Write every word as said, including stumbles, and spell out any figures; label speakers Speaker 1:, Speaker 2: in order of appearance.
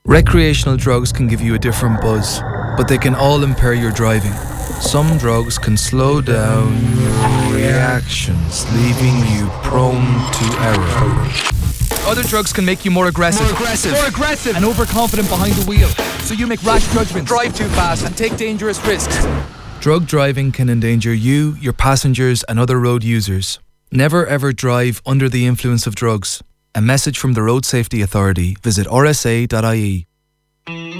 Speaker 1: Recreational drugs can give you a different buzz, but they can all impair your driving. Some drugs can slow down your reactions, leaving you prone to error. Other drugs can make you more aggressive,
Speaker 2: More aggressive.
Speaker 1: more aggressive, and overconfident behind the wheel, so you make rash judgments,
Speaker 2: Drive too fast and take dangerous risks.
Speaker 1: Drug driving can endanger you, your passengers, and other road users. Never ever drive under the influence of drugs. A message from the Road Safety Authority. Visit r s a dot i e.